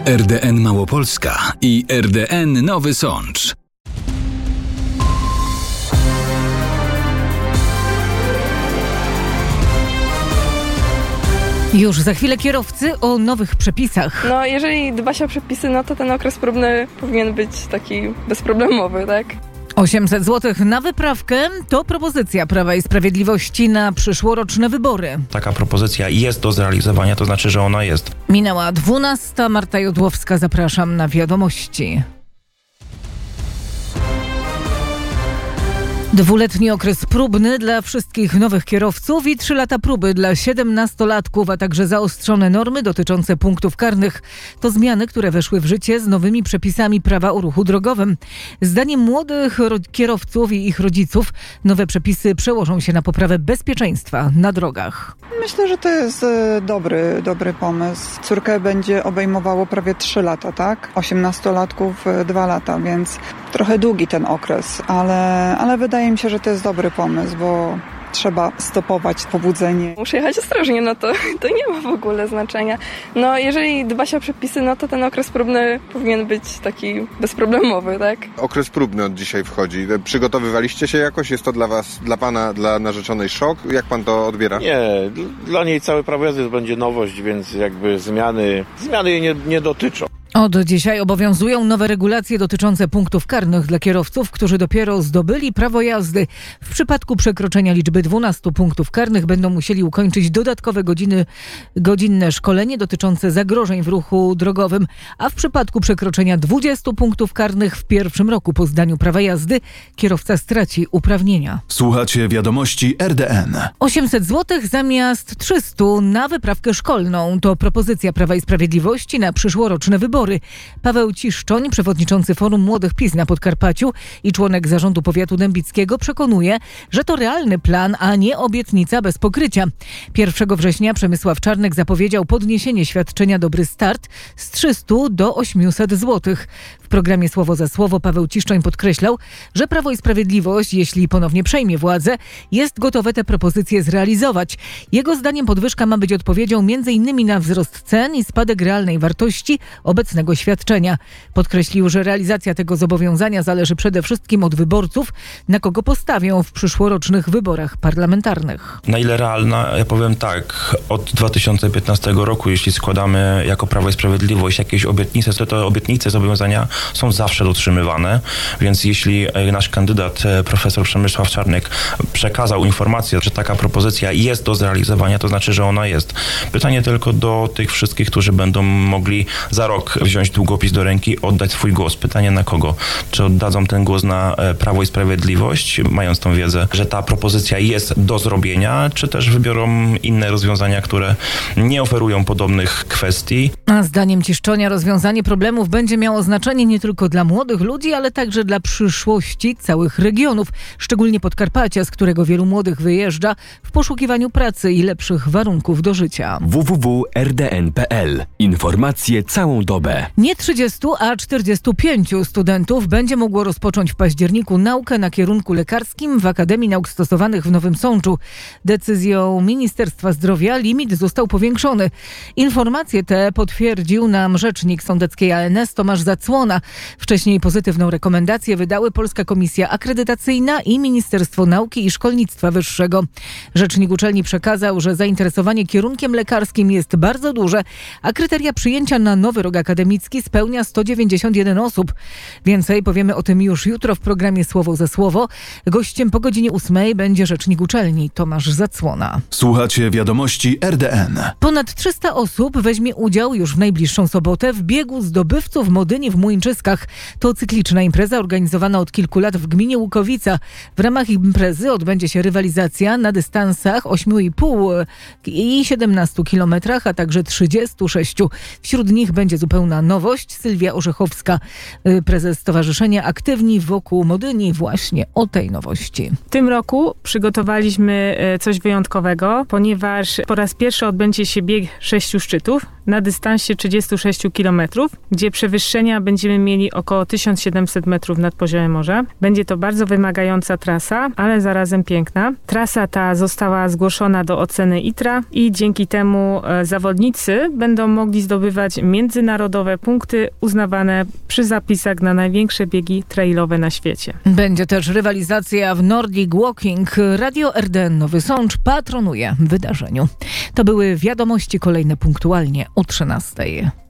RDN Małopolska i RDN Nowy Sącz. Już za chwilę kierowcy o nowych przepisach. Jeżeli dba się o przepisy, to ten okres próbny powinien być taki bezproblemowy, tak? 800 zł na wyprawkę to propozycja Prawa i Sprawiedliwości na przyszłoroczne wybory. Taka propozycja jest do zrealizowania, to znaczy, że ona jest. Minęła 12. Marta Jodłowska, zapraszam na wiadomości. Dwuletni okres próbny dla wszystkich nowych kierowców i 3 lata próby dla 17-latków, a także zaostrzone normy dotyczące punktów karnych. To zmiany, które weszły w życie z nowymi przepisami prawa o ruchu drogowym. Zdaniem młodych kierowców i ich rodziców nowe przepisy przełożą się na poprawę bezpieczeństwa na drogach. Myślę, że to jest dobry pomysł. Córkę będzie obejmowało prawie 3 lata, tak? 18-latków 2 lata, więc trochę długi ten okres, ale wydaje mi się, że to jest dobry pomysł, bo trzeba stopować pobudzenie. Muszę jechać ostrożnie, to nie ma w ogóle znaczenia. Jeżeli dba się o przepisy, to ten okres próbny powinien być taki bezproblemowy, tak? Okres próbny od dzisiaj wchodzi. Przygotowywaliście się jakoś? Jest to dla pana, dla narzeczonej szok? Jak pan to odbiera? Nie, dla niej całe prawo jazdy to będzie nowość, więc jakby zmiany jej nie dotyczą. Od dzisiaj obowiązują nowe regulacje dotyczące punktów karnych dla kierowców, którzy dopiero zdobyli prawo jazdy. W przypadku przekroczenia liczby 12 punktów karnych będą musieli ukończyć dodatkowe godzinne szkolenie dotyczące zagrożeń w ruchu drogowym, a w przypadku przekroczenia 20 punktów karnych w pierwszym roku po zdaniu prawa jazdy kierowca straci uprawnienia. Słuchacie wiadomości RDN. 800 zł zamiast 300 na wyprawkę szkolną to propozycja Prawa i Sprawiedliwości na przyszłoroczne wybory. Paweł Ciszczoń, przewodniczący Forum Młodych PiS na Podkarpaciu i członek zarządu powiatu dębickiego, przekonuje, że to realny plan, a nie obietnica bez pokrycia. 1 września Przemysław Czarnek zapowiedział podniesienie świadczenia Dobry Start z 300 do 800 zł. W programie Słowo za Słowo Paweł Ciszczoń podkreślał, że Prawo i Sprawiedliwość, jeśli ponownie przejmie władzę, jest gotowe te propozycje zrealizować. Jego zdaniem podwyżka ma być odpowiedzią m.in. na wzrost cen i spadek realnej wartości obecnego świadczenia. Podkreślił, że realizacja tego zobowiązania zależy przede wszystkim od wyborców, na kogo postawią w przyszłorocznych wyborach parlamentarnych. Na ile realna? Ja powiem tak, od 2015 roku, jeśli składamy jako Prawo i Sprawiedliwość jakieś obietnice, to te obietnice, zobowiązania są zawsze dotrzymywane, więc jeśli nasz kandydat, profesor Przemysław Czarnek, przekazał informację, że taka propozycja jest do zrealizowania, to znaczy, że ona jest. Pytanie tylko do tych wszystkich, którzy będą mogli za rok wziąć długopis do ręki, oddać swój głos. Pytanie na kogo? Czy oddadzą ten głos na Prawo i Sprawiedliwość, mając tą wiedzę, że ta propozycja jest do zrobienia, czy też wybiorą inne rozwiązania, które nie oferują podobnych kwestii? A zdaniem Ciszczonia rozwiązanie problemów będzie miało znaczenie nie tylko dla młodych ludzi, ale także dla przyszłości całych regionów, szczególnie Podkarpacia, z którego wielu młodych wyjeżdża w poszukiwaniu pracy i lepszych warunków do życia. www.rdn.pl. Informacje całą dobę. Nie 30, a 45 studentów będzie mogło rozpocząć w październiku naukę na kierunku lekarskim w Akademii Nauk Stosowanych w Nowym Sączu. Decyzją Ministerstwa Zdrowia limit został powiększony. Informacje te potwierdził nam rzecznik sądeckiej ANS Tomasz Zacłona. Wcześniej pozytywną rekomendację wydały Polska Komisja Akredytacyjna i Ministerstwo Nauki i Szkolnictwa Wyższego. Rzecznik uczelni przekazał, że zainteresowanie kierunkiem lekarskim jest bardzo duże, a kryteria przyjęcia na nowy rok akademicki spełnia 191 osób. Więcej powiemy o tym już jutro w programie Słowo za Słowo. Gościem po godzinie 8 będzie rzecznik uczelni Tomasz Zacłona. Słuchacie wiadomości RDN. Ponad 300 osób weźmie udział już w najbliższą sobotę w biegu zdobywców Modyni w Młyńczyskach. To cykliczna impreza organizowana od kilku lat w gminie Łukowica. W ramach imprezy odbędzie się rywalizacja na dystansach 8,5 i 17 kilometrach, a także 36. Wśród nich będzie zupełna nowość. Sylwia Orzechowska, prezes Stowarzyszenia Aktywni wokół Modyni, właśnie o tej nowości. W tym roku przygotowaliśmy coś wyjątkowego, ponieważ po raz pierwszy odbędzie się bieg 6 szczytów. na dystansie 36 km, gdzie przewyższenia będziemy mieli około 1700 metrów nad poziomem morza. Będzie to bardzo wymagająca trasa, ale zarazem piękna. Trasa ta została zgłoszona do oceny ITRA i dzięki temu zawodnicy będą mogli zdobywać międzynarodowe punkty uznawane przy zapisach na największe biegi trailowe na świecie. Będzie też rywalizacja w Nordic Walking. Radio RDN Nowy Sącz patronuje wydarzeniu. To były wiadomości, kolejne punktualnie o 13:00.